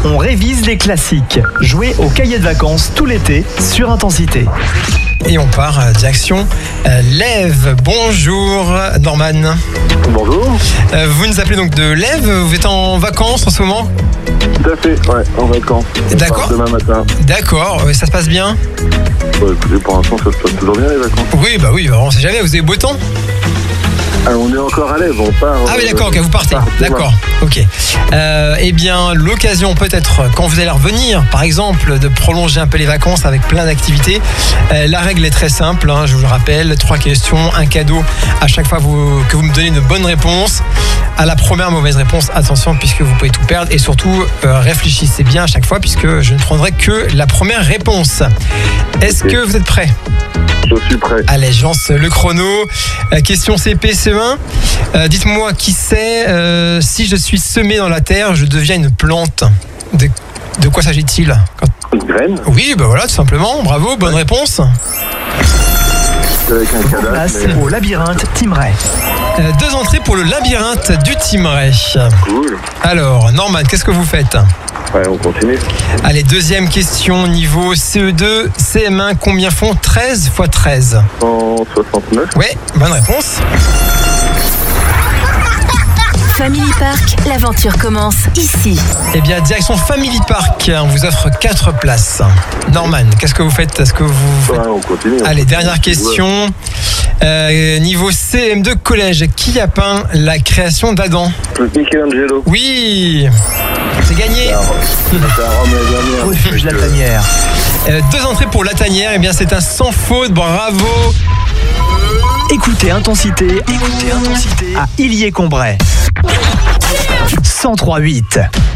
on révise les classiques. Jouez au cahier de vacances tout l'été sur Intensité. Et on part direction l'Ève. Bonjour Norman. Bonjour. Vous nous appelez donc de l'Ève. Vous êtes en vacances en ce moment? Tout à fait, ouais, en vacances. D'accord. Demain matin. D'accord, ça se passe bien? Écoutez, pour l'instant, ça se passe toujours bien les vacances. Oui, on sait jamais. Vous avez beau temps? On est encore à l'Ève, on part. Ah oui, d'accord, ok, vous partez. D'accord, ok. Eh bien, l'occasion peut-être, quand vous allez revenir, par exemple, de prolonger un peu les vacances avec plein d'activités. La règle est très simple, je vous le rappelle. 3 questions, un cadeau à chaque fois que vous me donnez une bonne réponse. À la première mauvaise réponse, attention, puisque vous pouvez tout perdre. Et surtout, réfléchissez bien à chaque fois, puisque je ne prendrai que la première réponse. Est-ce que vous êtes prêts? Je suis prêt. Allez, je lance le chrono. Question CP-CE1. Dites-moi qui c'est. Si je suis semé dans la terre, je deviens une plante. De quoi s'agit-il? Une graine. Oui, voilà, tout simplement. Bravo, bonne réponse. Avec un cadavre. Place au labyrinthe Thymeray. 2 entrées pour le labyrinthe du Thymeray. Cool. Alors, Norman, qu'est-ce que vous faites? Ouais, on continue. Allez, deuxième question, niveau CE2, CM1, combien font 13 x 13? 169. Ouais, bonne réponse. Family Park, l'aventure commence ici. Eh bien, direction Family Park, on vous offre 4 places. Norman, qu'est-ce que vous faites? Est-ce que vous... Ouais, on continue. Allez, dernière question. Niveau CM2 collège, qui a peint la création d'Adam? Michelangelo. Oui, c'est gagné. C'était à Rome la dernière. Refuge La Tanière. 2 entrées pour La Tanière, eh bien c'est un sans faute, bravo. Écoutez Intensité à Illier-Combray. 103.8.